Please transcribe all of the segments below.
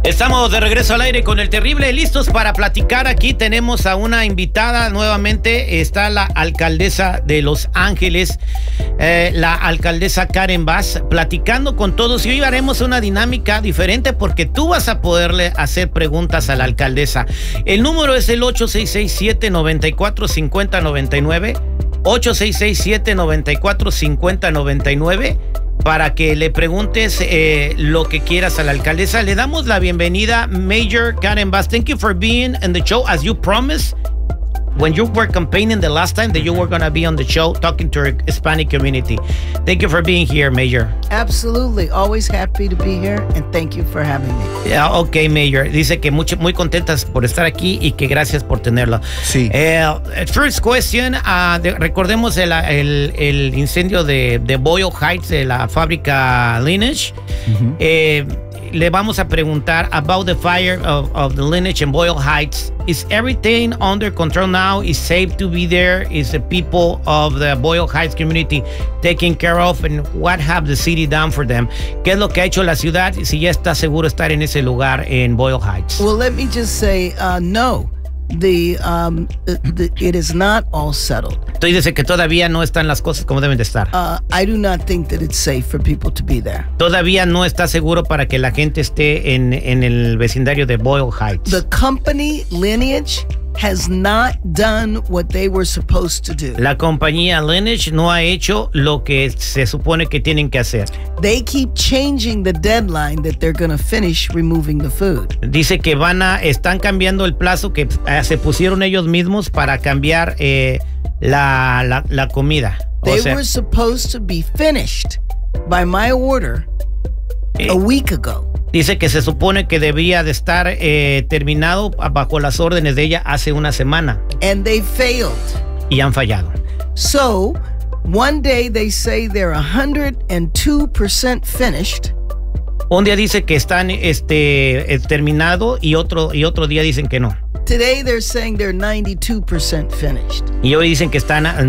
Estamos de regreso al aire con El Terrible, listos para platicar. Aquí tenemos a una invitada nuevamente. Está la alcaldesa de Los Ángeles, la alcaldesa Karen Bass, platicando con todos. Y hoy haremos una dinámica diferente porque tú vas a poderle hacer preguntas a la alcaldesa. El número es el 866-794-5099, 866-794-5099. Para que le preguntes lo que quieras a la alcaldesa. Le damos la bienvenida, Mayor Karen Bass. Thank you for being in the show as you promised when you were campaigning the last time that you were going to be on the show talking to our Hispanic community. Thank you for being here, Mayor. Absolutely. Always happy to be here and thank you for having me. Yeah, okay, Mayor. Dice que muy contentas por estar aquí y que gracias por tenerlo. Sí. First question, recordemos el incendio de Boyle Heights, de la fábrica Lineage. Le vamos a preguntar about the fire of the Lineage in Boyle Heights. Is everything under control now? Is safe to be there? Is the people of the Boyle Heights community taken care of? And what have the city done for them? ¿Qué es lo que ha hecho la ciudad? Si ya está seguro estar en ese lugar en Boyle Heights. Well, let me just say no. It is not all settled. Entonces dice que todavía no están las cosas como deben de estar. I do not think that it's safe for people to be there. Todavía no está seguro para que la gente esté en el vecindario de Boyle Heights. The company Lineage has not done what they were supposed to do. La compañía Lineage no ha hecho lo que se supone que tienen que hacer. They keep changing the deadline that they're going to finish removing the food. Dice que están cambiando el plazo que se pusieron ellos mismos para cambiar la comida. They were supposed to be finished by my order a week ago. Dice que se supone que debía de estar terminado bajo las órdenes de ella hace una semana. And they failed. Y han fallado. So, one day they say they're 102% finished. Un día dice que están terminado y otro día dicen que no. Today they're saying they're 92% finished. Y hoy dicen que están al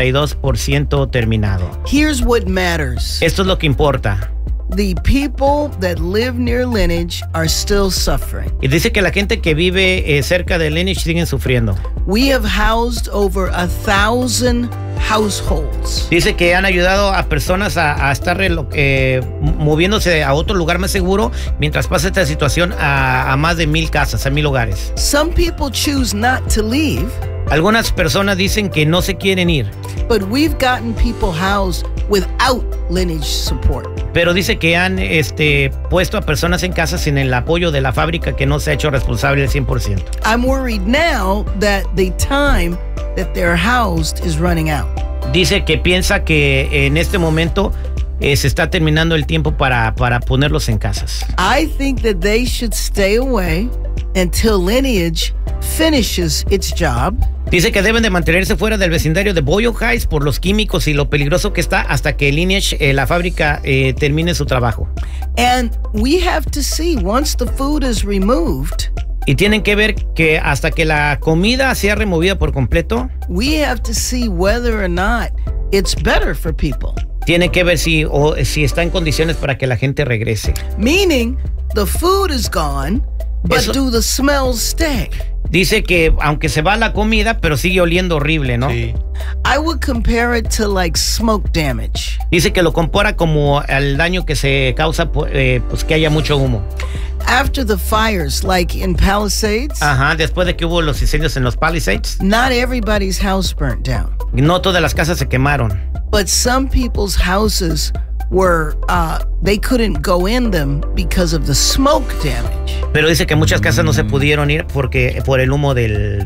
92% terminado. Here's what matters. Esto es lo que importa. The people that live near Lineage are still suffering. Y dice que la gente que vive cerca de Lineage siguen sufriendo. We have housed over 1,000 households. Dice que han ayudado a personas a estar moviéndose a otro lugar más seguro mientras pasa esta situación a más de 1,000 casas, a 1,000 hogares. Some people choose not to leave. Algunas personas dicen que no se quieren ir. But we've gotten people housed without Lineage support. Pero dice que han puesto a personas en casa sin el apoyo de la fábrica, que no se ha hecho responsable al 100%. I'm worried now that the time that they're housed is running out. Dice que piensa que en este momento se está terminando el tiempo para ponerlos en casas. I think that they should stay away until Lineage finishes its job. Dice que deben de mantenerse fuera del vecindario de Boyle Heights por los químicos y lo peligroso que está hasta que Lineage, la fábrica, termine su trabajo. And we have to see, once the food is removed, y tienen que ver que hasta que la comida sea removida por completo, we have to see whether or not it's better for people. Tiene que ver si está en condiciones para que la gente regrese. Meaning, the food is gone, but do the smells stay? Dice que aunque se va la comida, pero sigue oliendo horrible, ¿no? Sí. I would compare it to like smoke damage. Dice que lo compara como el daño que se causa pues que haya mucho humo. After the fires, like in Palisades. Ajá, después de que hubo los incendios en los Palisades. Not everybody's house burnt down. No todas las casas se quemaron. But some people's houses were, they couldn't go in them because of the smoke damage. Pero dice que muchas casas no se pudieron ir por el humo del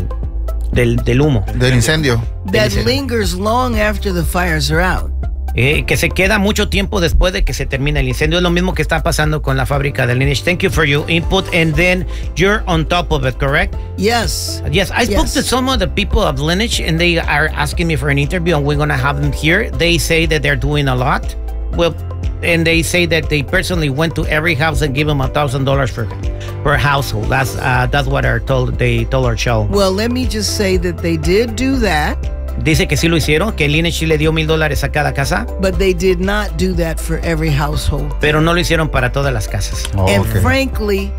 humo. Del incendio. That lingers long after the fires are out. Que se queda mucho tiempo después de que se termina el incendio. Es lo mismo que está pasando con la fábrica de Lineage. Thank you for your input, and then you're on top of it, correct? Yes. Yes, I spoke to some of the people of Lineage, and they are asking me for an interview, and we're going to have them here. They say that they're doing a lot. Well, and they say that they personally went to every house and gave them $1,000 per household. That's what they told our show. Well, let me just say that they did do that. Dice que sí lo hicieron, que el Lineage sí le dio $1,000 a cada casa. But they did not do that for every household. Pero no lo hicieron para todas las casas. And frankly,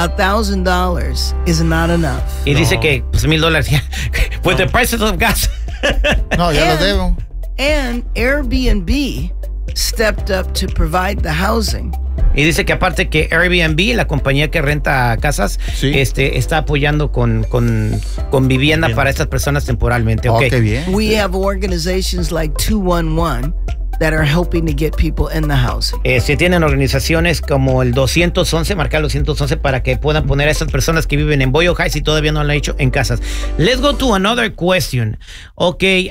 $1,000 is not enough. Y dice que pues $1,000 ya. With the prices of gas. No, ya lo debo. And Airbnb stepped up to provide the housing. Y dice que aparte que Airbnb, la compañía que renta casas, sí, está apoyando con vivienda para estas personas temporalmente. Oh, qué bien. We have organizations like 211 that are helping to get people in the housing. Se tienen organizaciones como el 211, marcar el 211 para que puedan poner a esas personas que viven en Boyle Heights y todavía no lo han hecho en casas. Let's go to another question. Okay,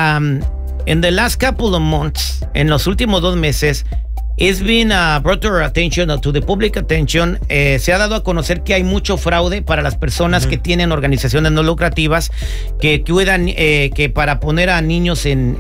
in the last couple of months, en los últimos 2 meses, it's been brought to our attention, to the public attention. Se ha dado a conocer que hay mucho fraude para las personas que tienen organizaciones no lucrativas que cuidan, que para poner a niños en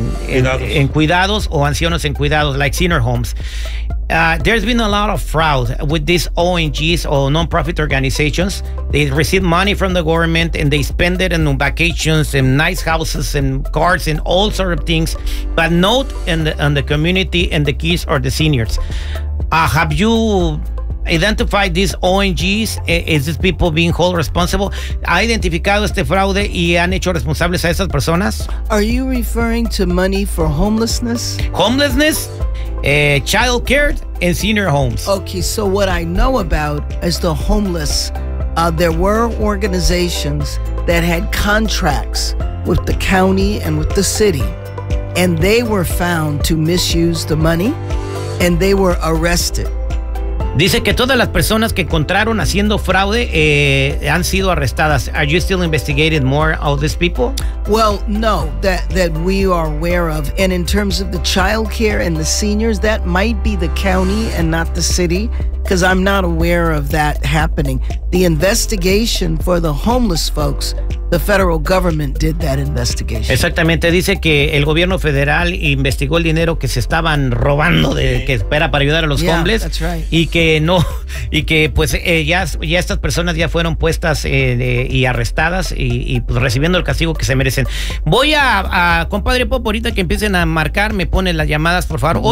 cuidados o ancianos en cuidados, like senior homes. There's been a lot of fraud with these ONGs or non-profit organizations. They receive money from the government and they spend it on vacations and nice houses and cars and all sort of things, but not on the community and the kids or the seniors. Have you identified these ONGs? Is these people being held responsible? ¿Ha identificado este fraude y han hecho responsables a esas personas? Are you referring to money for homelessness? Homelessness, child care, and senior homes. Okay, so what I know about is the homeless. There were organizations that had contracts with the county and with the city, and they were found to misuse the money, and they were arrested. Dice que todas las personas que encontraron haciendo fraude han sido arrestadas. Are you still investigating more of these people? Well, no, that we are aware of. And in terms of the child care and the seniors, that might be the county and not the city, because I'm not aware of that happening. The investigation for the homeless folks, the federal government did that investigation. Exactamente, dice que el gobierno federal investigó el dinero que se estaban robando que espera para ayudar a los homeless. That's right. Y que no, y que pues ya estas personas ya fueron puestas y arrestadas y pues recibiendo el castigo que se merecen. Voy a compadre Pop, ahorita que empiecen a marcar, me ponen las llamadas, por favor.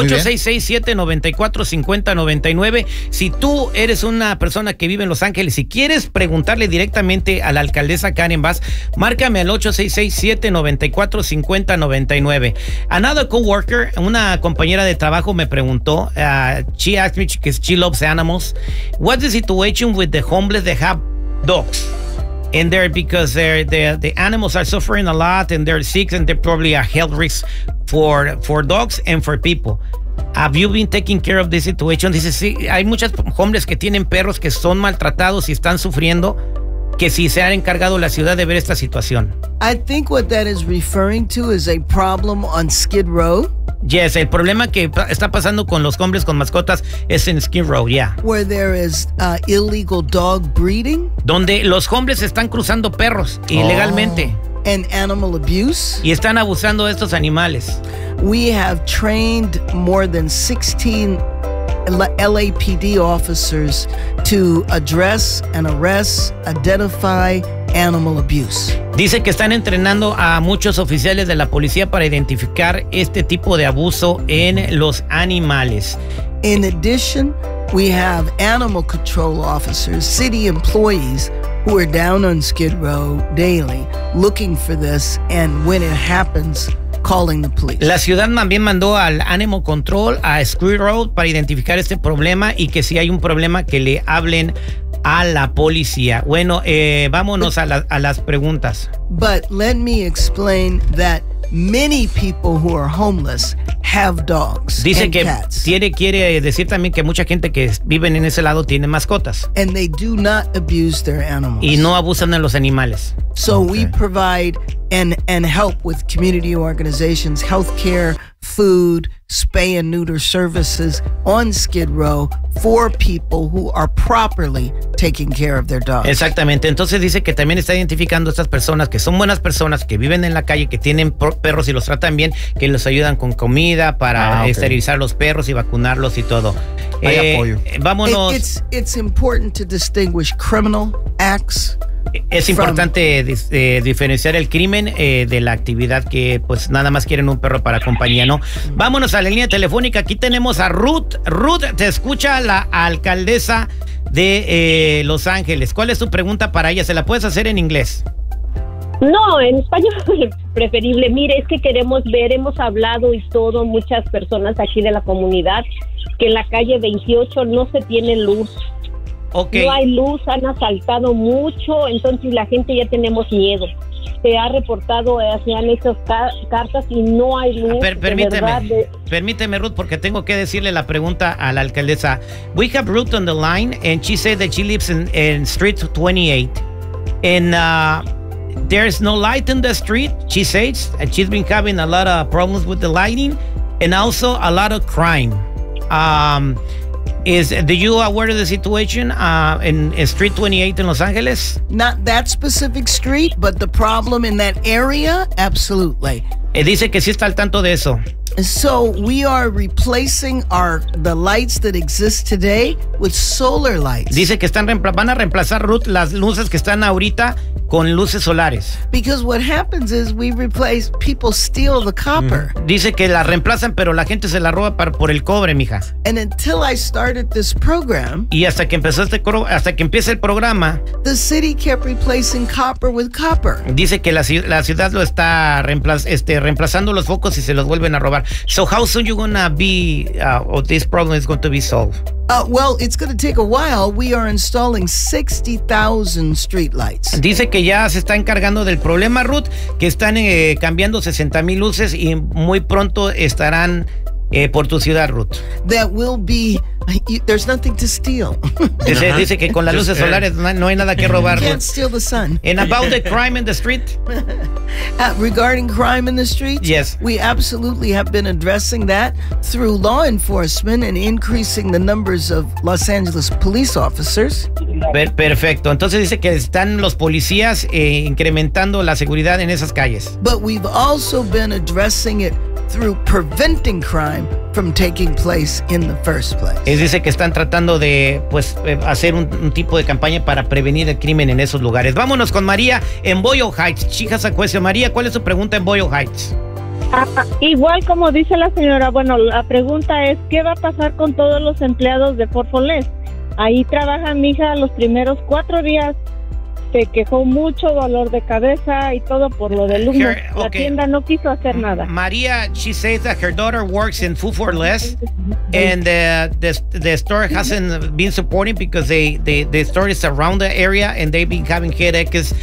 866-794-5099. Si tú eres una persona que vive en Los Ángeles y quieres preguntarle directamente a la alcaldesa Karen Bass, márcame al 866-794-5099. Another coworker, una compañera de trabajo me preguntó, she asked me because she loves animals, what's the situation with the homeless that have dogs? And they're because the animals are suffering a lot and they're sick and they're probably a health risk for dogs and for people. Have you been taking care of this situation? Dice, sí, hay muchas homeless que tienen perros que son maltratados y están sufriendo, que si se ha encargado la ciudad de ver esta situación. I think what that is referring to is a problem on Skid Row. Yes, el problema que está pasando con los hombres con mascotas es en Skid Row, yeah. Where there is illegal dog breeding. Donde los hombres están cruzando perros ilegalmente. And animal abuse. Y están abusando de estos animales. We have trained more than 16 LAPD officers to address and arrest, identify animal abuse. Dice que están entrenando a muchos oficiales de la policía para identificar este tipo de abuso en los animales. In addition, we have animal control officers, city employees who are down on Skid Row daily looking for this, and when it happens, calling the police. La ciudad también mandó al Animal Control a Skid Row para identificar este problema y que si hay un problema que le hablen a la policía. Bueno, vámonos a las preguntas. But let me explain that many people who are homeless have dogs. Dice and que cats. quiere decir también que mucha gente que viven en ese lado tiene mascotas. And they do not abuse their animals. Y no abusan de los animales. So we provide and help with community organizations, healthcare, food, spay and neuter services on Skid Row for people who are properly taking care of their dogs. Exactamente. Entonces dice que también está identificando a estas personas que son buenas personas, que viven en la calle, que tienen perros y los tratan bien, que los ayudan con comida para esterilizar los perros y vacunarlos y todo. Hay apoyo. Vámonos. It's important to distinguish criminal acts Es importante diferenciar el crimen de la actividad que pues nada más quieren un perro para compañía, ¿no? Vámonos a la línea telefónica. Aquí tenemos a Ruth. Ruth, te escucha la alcaldesa de Los Ángeles. ¿Cuál es tu pregunta para ella? ¿Se la puedes hacer en inglés? No, en español preferible. Mire, es que queremos ver, hemos hablado y todo, muchas personas aquí de la comunidad, que en la calle 28 no se tiene luz. Okay. No hay luz, han asaltado mucho, entonces la gente ya tenemos miedo. Se ha reportado, se han hecho cartas y no hay luz. Permíteme, Ruth, porque tengo que decirle la pregunta a la alcaldesa. We have Ruth on the line, and she said that she lives in Street 28, and there's no light in the street, she says, and she's been having a lot of problems with the lighting, and also a lot of crime. Do you aware of the situation in Street 28 in Los Angeles? Not that specific street, but the problem in that area, absolutely. Dice que sí está al tanto de eso. So we are replacing the lights that exist today with solar lights. Dice que van a reemplazar, Ruth, las luces que están ahorita con luces solares. Because what happens is people steal the copper. Dice que la reemplazan, pero la gente se la roba por el cobre, mija. And until I started this program, y hasta que empieza el programa, the city kept replacing copper with copper. Dice que la ciudad lo está reemplazando los focos y se los vuelven a robar. So how soon you gonna be or this problem is going to be solved? Well, it's going to take a while. We are installing 60,000 streetlights. Dice que ya se está encargando del problema, Ruth, que están cambiando 60,000 luces y muy pronto estarán por tu ciudad, Ruth. That will be. There's nothing to steal. Dice que con las luces solares no hay nada que robar. You can't steal the sun. And about the crime in the street? Regarding crime in the streets? Yes. We absolutely have been addressing that through law enforcement and increasing the numbers of Los Angeles police officers. Perfecto. Entonces dice que están los policías incrementando la seguridad en esas calles. But we've also been addressing it through preventing crime from taking place in the first place. Dice que están tratando de hacer un tipo de campaña para prevenir el crimen en esos lugares. Vámonos con María en Boyle Heights. Chicas a cuestión. María, ¿cuál es su pregunta en Boyle Heights? Igual como dice la señora, bueno, la pregunta es, ¿qué va a pasar con todos los empleados de Fort Less? Ahí trabaja mi hija los primeros 4 días. Se quejó mucho, dolor de cabeza y todo por lo del humo. La tienda no quiso hacer nada. Maria, she says that her daughter works in Food for Less, and the store hasn't been supporting because the store is around the area and they've been having headaches,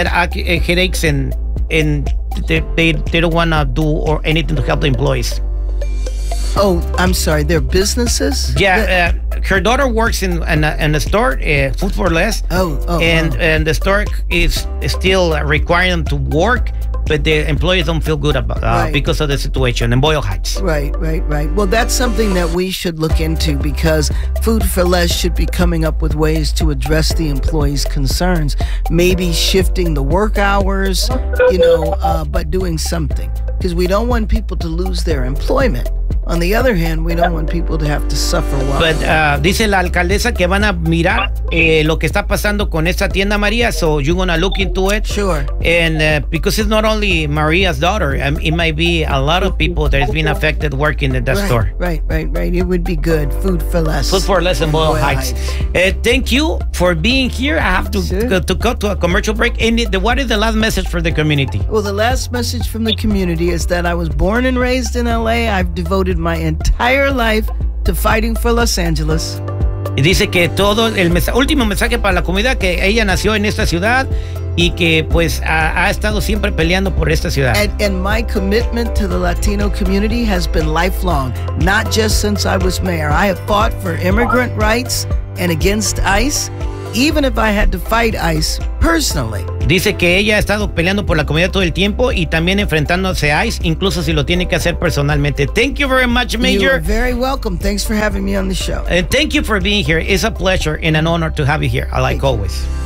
and they don't want to do anything to help the employees. Oh, I'm sorry. They're businesses? Yeah, her daughter works in a store, Food for Less. And the store is still requiring them to work, but the employees don't feel good about because of the situation in Boyle Heights. Right. Well, that's something that we should look into because Food for Less should be coming up with ways to address the employees' concerns. Maybe shifting the work hours, but doing something. Because we don't want people to lose their employment. On the other hand, we don't want people to have to suffer while. But dice la alcaldesa que van a mirar lo que está pasando con esta tienda, María. So you're gonna look into it. Sure. And because it's not only Maria's daughter, it might be a lot of people that has been affected working at that store. Right. It would be good. Food for Less. Food for Less in Boyle Heights. Thank you for being here. I have to go to a commercial break. And what is the last message for the community? Well, the last message from the community is that I was born and raised in LA. I've devoted my entire life to fighting for Los Angeles. Y dice que todo el último mensaje para la comunidad, que ella nació en esta ciudad y que pues ha estado siempre peleando por esta ciudad. And my commitment to the Latino community has been lifelong, not just since I was mayor. I have fought for immigrant rights and against ICE, even if I had to fight ICE personally. Dice que ella ha estado peleando por la comunidad todo el tiempo y también enfrentándose a ICE, incluso si lo tiene que hacer personalmente. Thank you very much, Major. You're very welcome. Thanks for having me on the show. And thank you for being here. It's a pleasure and an honor to have you here, like always.